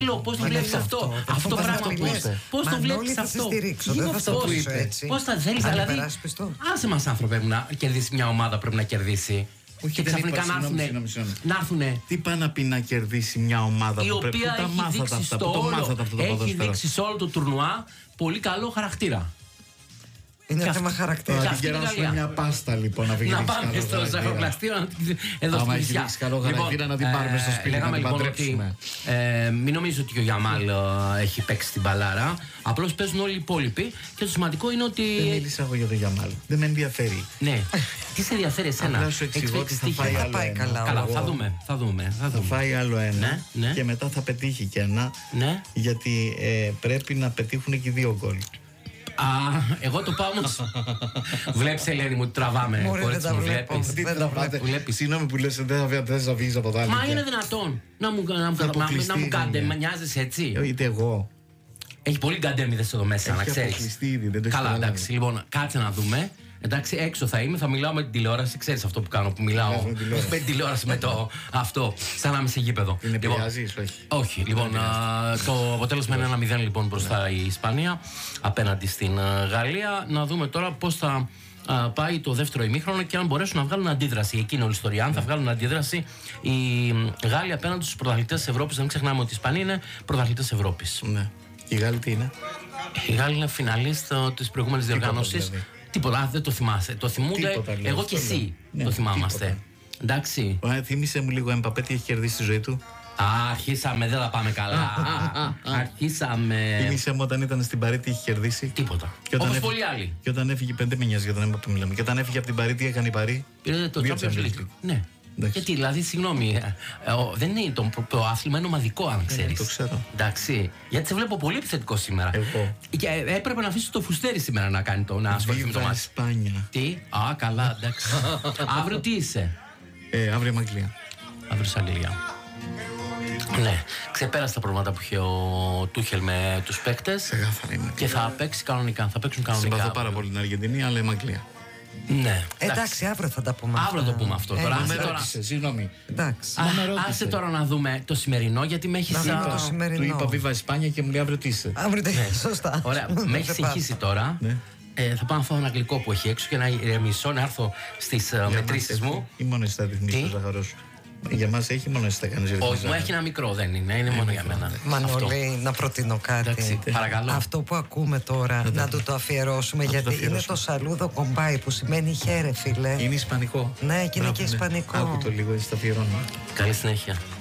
Πώς το βλέπεις αυτό? Αυτό το πράγμα πώς το βλέπεις αυτό? Πώς θα θέλεις, δηλαδή? Άσε μας, άνθρωπε μου, να κερδίσει μια ομάδα, πρέπει να κερδίσει. Και ξαφνικά να έρθουνε. Τι πάει να πει να κερδίσει μια ομάδα η οποία έχει δείξει σε όλο το τουρνουά πολύ καλό χαρακτήρα. Είναι θέμα χαρακτήρα. Να την κεράσουμε μια πάστα λοιπόν. Να πάμε στο ζαχαροπλαστείο εδώ στην Νησιά. Αν έχει καλό χαρακτήρα να την πάρουμε στο σπίτι. Λέγαμε λοιπόν ότι μην νομίζω ότι ο Γιαμάλ έχει παίξει την μπαλάρα. Απλώς παίζουν όλοι οι υπόλοιποι. Και το σημαντικό είναι ότι. Δεν μίλησα εγώ για τον Γιαμάλ. Δεν με ενδιαφέρει. Ναι. Τι σε ενδιαφέρει εσένα? Απλά σου εξηγώ ότι θα πάει άλλο ένα. Καλά, θα δούμε. Θα φάει άλλο ένα. Και μετά θα πετύχει και ένα. Γιατί πρέπει να πετύχουν και 2 γκολ. Εγώ το πάω όμως. Βλέπεις, Ελένη μου, ότι τραβάμε. Δεν τα βλέπεις. Συγγνώμη που λες, δεν θα βγεις από τα άλλα. Μα είναι δυνατόν να μου κάνετε, μα νοιάζεσαι έτσι? Είτε εγώ. Έχει πολύ γκαντέμιδες εδώ μέσα, να ξέρεις. Καλά, εντάξει, λοιπόν, κάτσε να δούμε. Εντάξει, έξω θα είμαι, θα μιλάω με την τηλεόραση. Ξέρεις αυτό που κάνω, που μιλάω με την τηλεόραση με το αυτό, σαν να είμαι σε γήπεδο. Την επηρεάζεις, όχι? Όχι, λοιπόν, το αποτέλεσμα είναι 1-0 λοιπόν μπροστά η Ισπανία απέναντι στην Γαλλία. Να δούμε τώρα πώς θα πάει το δεύτερο ημίχρονο και αν μπορέσουν να βγάλουν αντίδραση. Εκεί είναι όλη η ιστορία. Αν θα βγάλουν αντίδραση οι Γάλλοι απέναντι στους πρωταθλητές της Ευρώπης. Δεν ξεχνάμε ότι η Ισπανία είναι πρωταθλητές της Ευρώπης. Ναι. Οι Γάλλοι τι είναι? Οι Γάλλοι είναι φιναλίστ της προηγούμενης διοργάνωσης. Τίποτα, δεν το θυμάσαι. Το θυμούνται εγώ και εσύ. Το θυμάμαστε. Εντάξει. Θύμισε μου λίγο, Εμπαπέ τι έχει κερδίσει στη ζωή του. Αρχίσαμε, δεν θα πάμε καλά. Αρχίσαμε. Θύμισε μου όταν ήταν στην Παρί τι έχει κερδίσει. Τίποτα. Όπως πολλοί άλλοι. Και όταν έφυγε, 5 μήνες για τον Εμπαπέ μιλάμε. Και όταν έφυγε από την Παρί, τι έκανε η Παρί? Πήρε το Champions League. Ναι. Γιατί, δηλαδή, συγγνώμη, δεν είναι το άθλημα, είναι ομαδικό, αν ξέρεις. Το ξέρω. Εντάξει. Γιατί σε βλέπω πολύ επιθετικό σήμερα. Εγώ. Και έπρεπε να αφήσει το Φουστέρι σήμερα να κάνει το, να ασχοληθεί με το μάτι. Ισπάνια. Τι? Καλά, εντάξει. Αύριο τι είσαι? Αύριο Αγγλία. Αύριο σε Αγγλία. Ναι, ξεπέρασε τα προβλήματα που είχε ο Τούχελ με τους παίκτες. Και θα παίξει κανονικά. Θα παίξουν κανονικά. Συμπαθώ πάρα πολύ την Αργεντινή, αλλά είμαι Αγγλία. Ναι. Εντάξει, αύριο θα τα πούμε. Αύριο το πούμε αυτό. Τώρα συγγνώμη. Άσε τώρα να δούμε το σημερινό, γιατί με έχει συγχύσει. Του είπα Βίβα Ισπάνια και μου λέει αύριο τι είσαι. Αύριο τι είσαι, σωστά. Ωραία, με έχει συγχύσει τώρα. Θα πάω να φάω ένα γλυκό που έχει έξω και να ηρεμήσω, να έρθω στις μετρήσεις μου. Ή μόνο εσύ θα ρυθμίσεις το ζαχαρό σου? Για μας έχει, μόνο εσύ θα κάνεις ρυθμίσεις? Όχι, μου έχει ένα μικρό, δεν είναι, είναι μόνο για μένα. Μανώλη, να προτείνω κάτι. Παρακαλώ. Αυτό που ακούμε τώρα, να του το αφιερώσουμε, γιατί είναι το σαλούδο κομπάι, που σημαίνει χαίρε, φίλε. Είναι ισπανικό. Ναι, και είναι και ισπανικό. Άκου το λίγο, έτσι το αφιερώνω. Καλή συνέχεια.